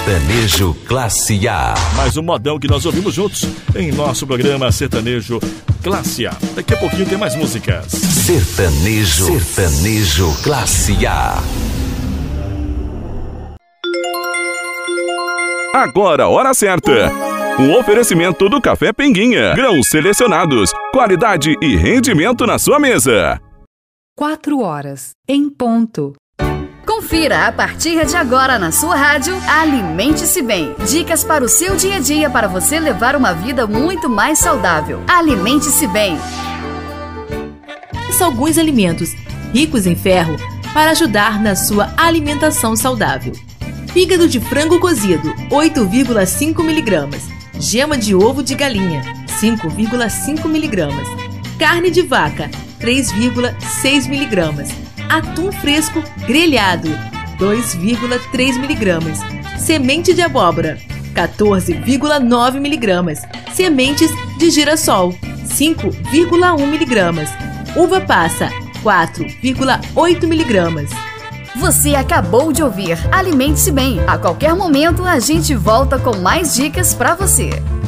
Sertanejo Classe A. Mais um modão que nós ouvimos juntos em nosso programa Sertanejo Classe A. Daqui a pouquinho tem mais músicas. Sertanejo Classe A. Agora, hora certa. Um oferecimento do Café Pinguinha. Grãos selecionados, qualidade e rendimento na sua mesa. 4 horas, em ponto. Confira a partir de agora na sua rádio Alimente-se Bem. Dicas para o seu dia a dia para você levar uma vida muito mais saudável. Alimente-se Bem. São alguns alimentos ricos em ferro para ajudar na sua alimentação saudável. Fígado de frango cozido, 8,5 mg. Gema de ovo de galinha, 5,5 mg. Carne de vaca, 3,6 mg. Atum fresco grelhado, 2,3 mg. Semente de abóbora, 14,9 mg. Sementes de girassol, 5,1 mg. Uva passa, 4,8 mg. Você acabou de ouvir Alimente-se Bem. A qualquer momento a gente volta com mais dicas pra você.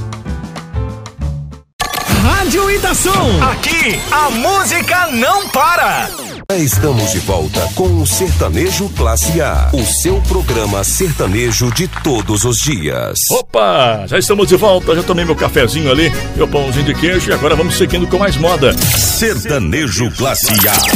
Rádio Itação. Aqui a música não para. Estamos de volta com o Sertanejo Classe A, o seu programa sertanejo de todos os dias. Opa, já estamos de volta, já tomei meu cafezinho ali, meu pãozinho de queijo e agora vamos seguindo com mais moda. Sertanejo Classe A.